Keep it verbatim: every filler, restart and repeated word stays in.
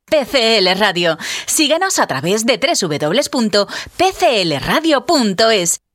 P C L Radio. Síguenos a través de doble u doble u doble u punto p c l radio punto es.